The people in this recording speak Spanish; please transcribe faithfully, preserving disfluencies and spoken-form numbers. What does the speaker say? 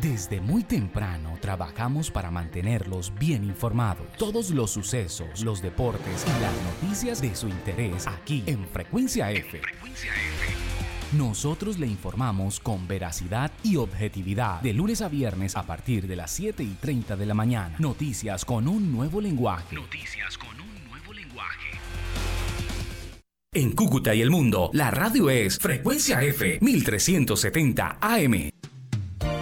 Desde muy temprano trabajamos para mantenerlos bien informados. Todos los sucesos, los deportes y las noticias de su interés aquí en Frecuencia F. Frecuencia F. Nosotros le informamos con veracidad y objetividad de lunes a viernes a partir de las siete y treinta de la mañana. Noticias con un nuevo lenguaje. Noticias con un nuevo lenguaje. En Cúcuta y el mundo, la radio es Frecuencia F mil trescientos setenta A M.